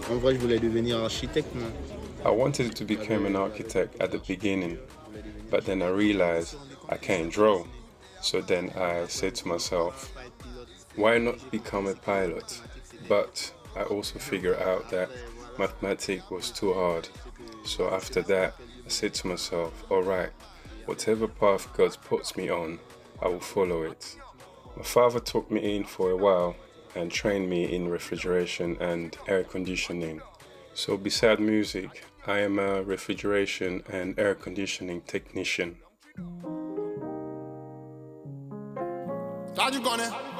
En vrai, je voulais devenir architecte, moi. I wanted to become an architect at the beginning, but then I realized I can't draw. So then I said to myself, why not become a pilot? But I also figured out that mathematics was too hard. So after that, I said to myself, alright, whatever path God puts me on, I will follow it. My father took me in for a while and trained me in refrigeration and air conditioning. So beside music, I am a refrigeration and air conditioning technician. Là, tu connais.